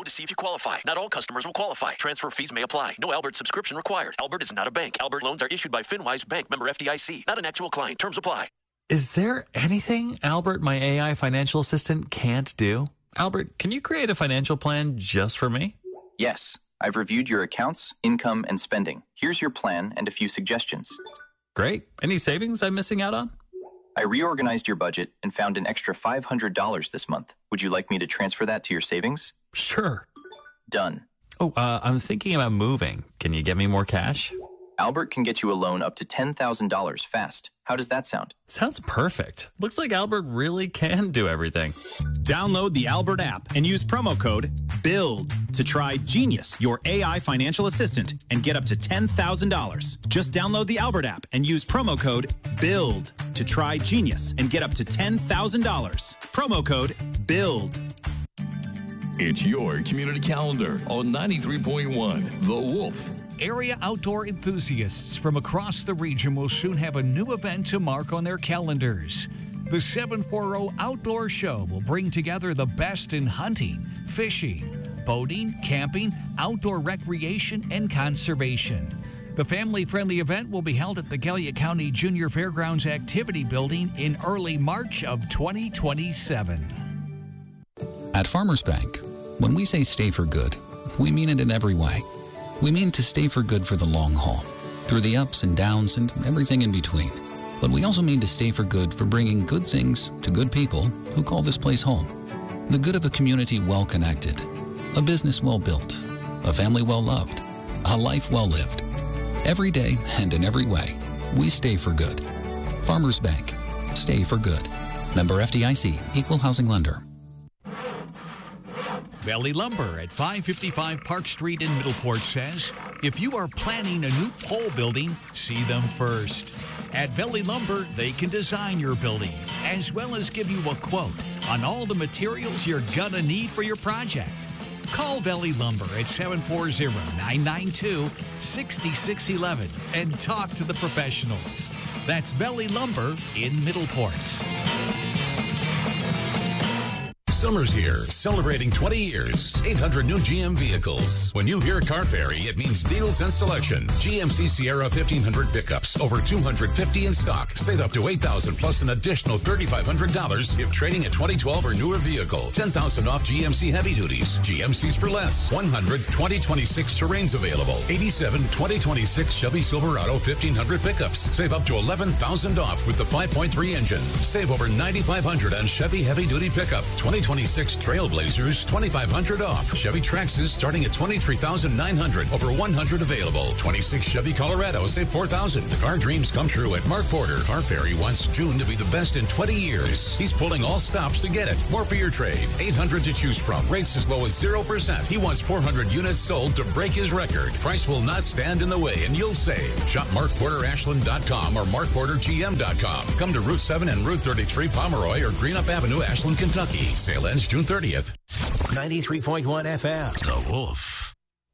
to see if you qualify. Not all customers will qualify. Transfer fees may apply. No Albert subscription required. Albert is not a bank. Albert loans are issued by FinWise Bank, member FDIC. Not an actual client. Terms apply. Is there anything Albert, my AI financial assistant, can't do? Albert, can you create a financial plan just for me? Yes. I've reviewed your accounts, income, and spending. Here's your plan and a few suggestions. Great. Any savings I'm missing out on? I reorganized your budget and found an extra $500 this month. Would you like me to transfer that to your savings? Sure. Done. Oh, I'm thinking about moving. Can you get me more cash? Albert can get you a loan up to $10,000 fast. How does that sound? Sounds perfect. Looks like Albert really can do everything. Download the Albert app and use promo code BUILD to try Genius, your AI financial assistant, and get up to $10,000. Just download the Albert app and use promo code BUILD to try Genius and get up to $10,000. Promo code BUILD. It's your community calendar on 93.1 The Wolf. Area outdoor enthusiasts from across the region will soon have a new event to mark on their calendars. The 740 Outdoor Show will bring together the best in hunting, fishing, boating, camping, outdoor recreation, and conservation. The family-friendly event will be held at the Gallia County Junior Fairgrounds Activity Building in early March of 2027. At Farmers Bank, when we say stay for good, we mean it in every way. We mean to stay for good for the long haul, through the ups and downs and everything in between. But we also mean to stay for good for bringing good things to good people who call this place home. The good of a community well connected, a business well built, a family well loved, a life well lived. Every day and in every way, we stay for good. Farmers Bank. Stay for good. Member FDIC, Equal Housing Lender. Valley Lumber at 555 Park Street in Middleport says, if you are planning a new pole building, see them first. At Valley Lumber, they can design your building, as well as give you a quote on all the materials you're gonna need for your project. Call Valley Lumber at 740-992-6611 and talk to the professionals. That's Valley Lumber in Middleport. Summer's here, celebrating 20 years, 800 new GM vehicles. When you hear Car Ferry, it means deals and selection. GMC Sierra 1500 pickups, over 250 in stock. Save up to $8,000 plus an additional $3,500 if trading a 2012 or newer vehicle. $10,000 off GMC heavy duties. GMC's for less. 100 2026 Terrains available. 87 2026 Chevy Silverado 1500 pickups. Save up to $11,000 off with the 5.3 engine. Save over $9,500 on Chevy heavy duty pickup. 2026 Trailblazers, $2,500 off. Chevy Traxxas starting at $23,900. Over 100 available. 26 Chevy Colorado, save $4,000. The car dreams come true at Mark Porter. Car Ferry wants June to be the best in 20 years. He's pulling all stops to get it. More for your trade. 800 to choose from. Rates as low as 0%. He wants 400 units sold to break his record. Price will not stand in the way, and you'll save. Shop MarkPorterAshland.com or MarkPorterGM.com. Come to Route 7 and Route 33 Pomeroy or Greenup Avenue, Ashland, Kentucky. Sale ends June 30th. 93.1 FM. The Wolf.